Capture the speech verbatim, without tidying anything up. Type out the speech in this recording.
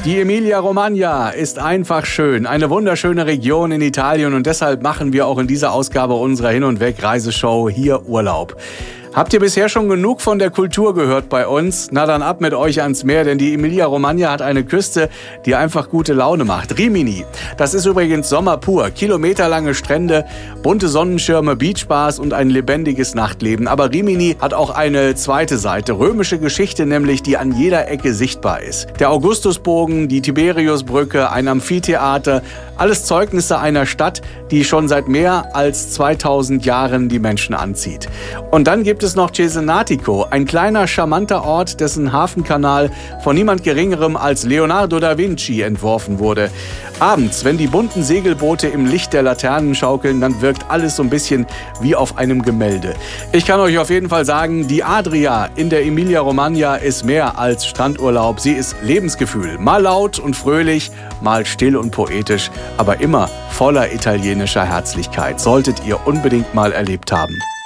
Die Emilia-Romagna ist einfach schön, eine wunderschöne Region in Italien und deshalb machen wir auch in dieser Ausgabe unserer Hin- und Weg-Reiseshow hier Urlaub. Habt ihr bisher schon genug von der Kultur gehört bei uns? Na dann ab mit euch ans Meer, denn die Emilia-Romagna hat eine Küste, die einfach gute Laune macht. Rimini, das ist übrigens Sommer pur. Kilometerlange Strände, bunte Sonnenschirme, Beachbars und ein lebendiges Nachtleben. Aber Rimini hat auch eine zweite Seite, römische Geschichte nämlich, die an jeder Ecke sichtbar ist. Der Augustusbogen, die Tiberiusbrücke, ein Amphitheater, alles Zeugnisse einer Stadt, die schon seit mehr als zweitausend Jahren die Menschen anzieht. Und dann gibt es noch Cesenatico, ein kleiner, charmanter Ort, dessen Hafenkanal von niemand Geringerem als Leonardo da Vinci entworfen wurde. Abends, wenn die bunten Segelboote im Licht der Laternen schaukeln, dann wirkt alles so ein bisschen wie auf einem Gemälde. Ich kann euch auf jeden Fall sagen, die Adria in der Emilia-Romagna ist mehr als Strandurlaub. Sie ist Lebensgefühl. Mal laut und fröhlich, mal still und poetisch, aber immer voller italienischer Herzlichkeit. Solltet ihr unbedingt mal erlebt haben.